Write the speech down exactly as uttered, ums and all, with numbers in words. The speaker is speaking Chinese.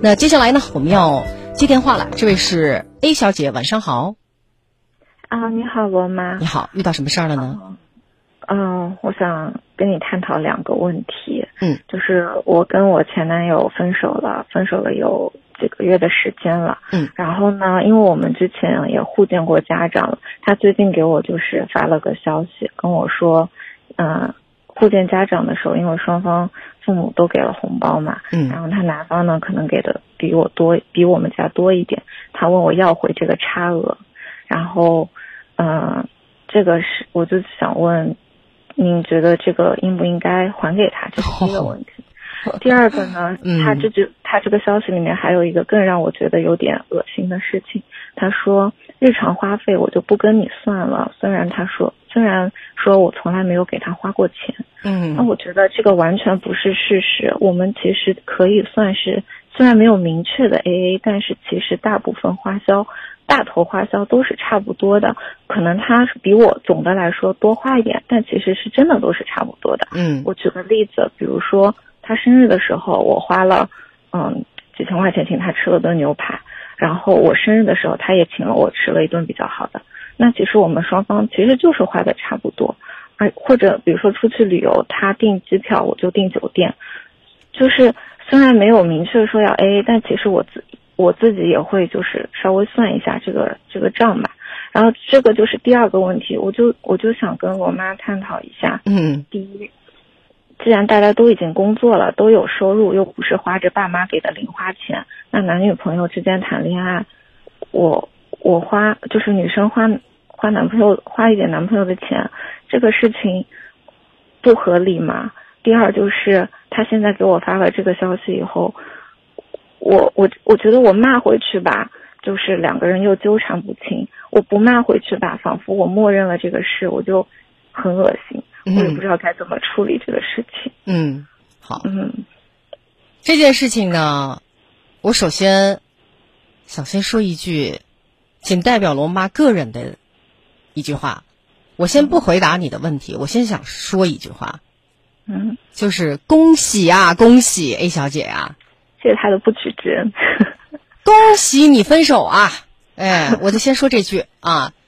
那接下来呢，我们要接电话了。这位是 A 小姐，晚上好。 啊，你好，罗妈。 你好，遇到什么事儿了呢？ 嗯、呃，我想跟你探讨两个问题。 嗯， 就是我跟我前男友分手了，分手了有几个月的时间了。 嗯， 然后呢，因为我们之前也互见过家长，他最近给我就是发了个消息，跟我说，嗯、呃，互见家长的时候，因为双方父母都给了红包嘛， 嗯， 然后他男方呢可能给的比我多，比我们家多一点，他问我要回这个差额，然后，嗯、呃，这个是我就想问，您觉得这个应不应该还给他？这是第一个问题。Oh. 第二个呢， 嗯、 他这句他这个消息里面还有一个更让我觉得有点恶心的事情，他说日常花费我就不跟你算了，虽然他说虽然说我从来没有给他花过钱， 嗯， 那我觉得这个完全不是事实。我们其实可以算是虽然没有明确的 A A， 但是其实大部分花销大头花销都是差不多的，可能他比我总的来说多花一点，但其实是真的都是差不多的。 嗯， 我举个例子，比如说他生日的时候我花了嗯几千块钱请他吃了顿牛排，然后我生日的时候他也请了我吃了一顿比较好的，那其实我们双方其实就是花的差不多。而或者比如说出去旅游，他订机票我就订酒店，就是虽然没有明确说要 A A， 但其实我自我自己也会就是稍微算一下这个这个账吧。然后这个就是第二个问题，我就我就想跟我妈探讨一下。 嗯， 第一，既然大家都已经工作了，都有收入，又不是花着爸妈给的零花钱，那男女朋友之间谈恋爱，我我花就是女生花花男朋友花一点男朋友的钱，这个事情不合理吗？第二就是他现在给我发了这个消息以后，我我我觉得我骂回去吧，就是两个人又纠缠不清；我不骂回去吧，仿佛我默认了这个事，我就很恶心。 嗯、 我也不知道该怎么处理这个事情。 嗯，好。 嗯， 这件事情呢，我首先想先说一句，仅代表罗妈个人的一句话。我先不回答你的问题，我先想说一句话。 嗯， 就是恭喜啊，恭喜 A 小姐啊！ 谢谢他的不举之恩。 恭喜你分手啊！哎，我就先说这句啊。